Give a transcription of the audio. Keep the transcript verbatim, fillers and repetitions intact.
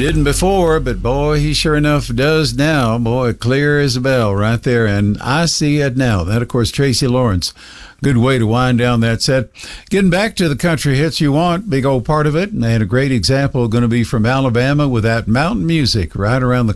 Didn't before, but boy, he sure enough does now. Boy, clear as a bell right there. And I see it now. That, of course, Tracy Lawrence. Good way to wind down that set. Getting back to the country hits you want, big old part of it. And a great example going to be from Alabama with that mountain music right around the